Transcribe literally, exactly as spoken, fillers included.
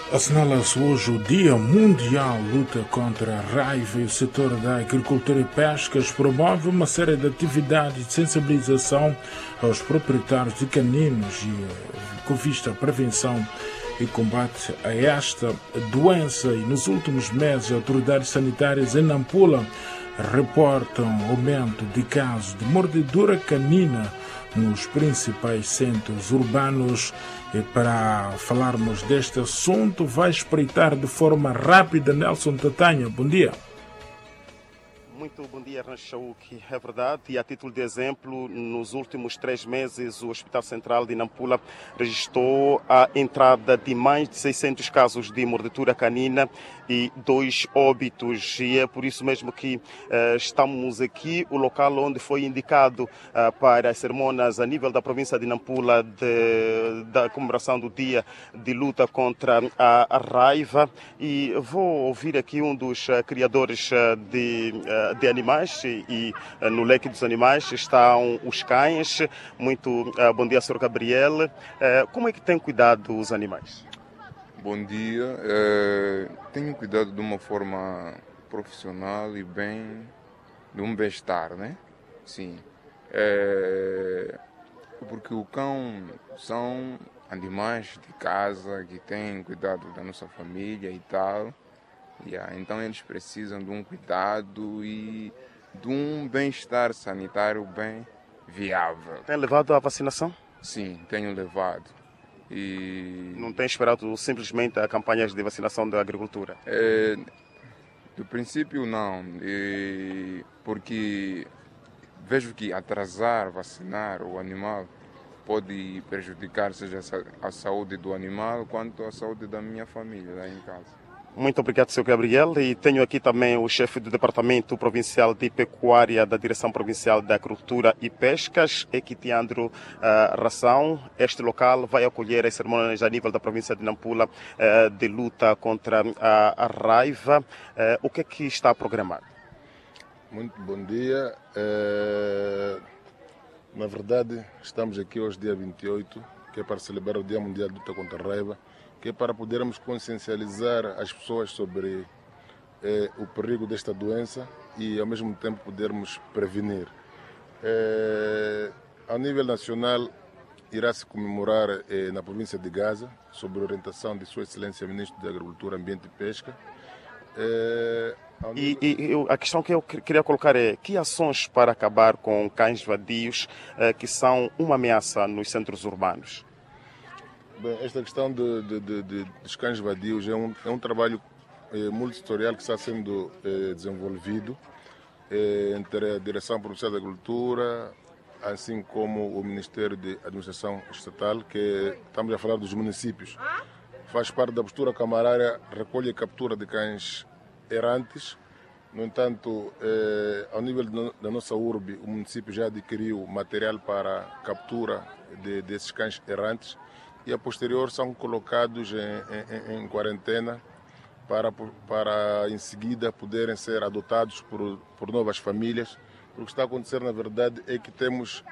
Assinala-se hoje o Dia Mundial Luta contra a Raiva e o setor da agricultura e pescas promove uma série de atividades de sensibilização aos proprietários de caninos e com vista à prevenção e combate a esta doença. E nos últimos meses, autoridades sanitárias em Nampula reportam aumento de casos de mordedura canina nos principais centros urbanos. E para falarmos deste assunto, vai espreitar de forma rápida Nelson Tatanha. Bom dia. Muito bom dia, Rancho Chauque. É verdade, e a título de exemplo, nos últimos três meses, o Hospital Central de Nampula registrou a entrada de mais de seiscentos casos de mordedura canina e dois óbitos. E é por isso mesmo que uh, estamos aqui, o local onde foi indicado uh, para as cerimônias a nível da província de Nampula de, da comemoração do Dia de Luta contra a, a Raiva. E vou ouvir aqui um dos uh, criadores uh, de... Uh, de animais e, e no leque dos animais estão os cães. Muito uh, bom dia, senhor Gabriel. Uh, como é que tem cuidado dos animais? Bom dia. Uh, tenho cuidado de uma forma profissional e bem, de um bem-estar, né? Sim. Uh, porque o cão são animais de casa que têm cuidado da nossa família e tal. Yeah, então eles precisam de um cuidado e de um bem-estar sanitário bem viável. Tem levado à vacinação? Sim, tenho levado. E não tem esperado simplesmente a campanhas de vacinação da agricultura? É, do princípio não, e, porque vejo que atrasar vacinar o animal pode prejudicar seja a saúde do animal quanto a saúde da minha família lá em casa. Muito obrigado, senhor Gabriel. E tenho aqui também o chefe do Departamento Provincial de Pecuária da Direção Provincial da Agricultura e Pescas, Equitiandro uh, Ração. Este local vai acolher as cerimônias a nível da província de Nampula uh, de luta contra a, a raiva. Uh, o que é que está programado? Muito bom dia. É... Na verdade, estamos aqui hoje, dia vinte e oito, que é para celebrar o Dia Mundial de Luta contra a Raiva, que é para podermos consciencializar as pessoas sobre eh, o perigo desta doença e, ao mesmo tempo, podermos prevenir. Eh, ao nível nacional, irá-se comemorar eh, na província de Gaza, sob orientação de Sua Excelência Ministro da Agricultura, Ambiente e Pesca. Eh, nível... e, e a questão que eu queria colocar é, que ações para acabar com cães vadios eh, que são uma ameaça nos centros urbanos? Bem, esta questão de, de, de, de, dos cães vadios é um, é um trabalho eh, multissetorial que está sendo eh, desenvolvido eh, entre a Direção Provincial da Agricultura, assim como o Ministério de Administração Estatal, que estamos a falar dos municípios. Faz parte da postura camarária, recolhe e captura de cães errantes. No entanto, eh, ao nível de, da nossa urbe, o município já adquiriu material para captura de, desses cães errantes, e a posterior são colocados em, em, em quarentena para, para em seguida poderem ser adotados por, por novas famílias. O que está a acontecer, na verdade, é que temos